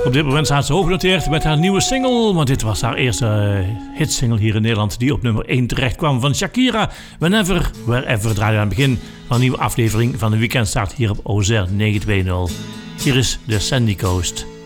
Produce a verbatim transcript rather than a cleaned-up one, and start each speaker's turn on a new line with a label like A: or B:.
A: Op dit moment staat ze hoog genoteerd met haar nieuwe single. Want dit was haar eerste uh, hitsingle hier in Nederland. Die op nummer één terecht kwam van Shakira. Whenever, Wherever draaide aan het begin van een nieuwe aflevering van de Weekendstart hier op O Z R negen twee nul. Hier is de Sandy Coast.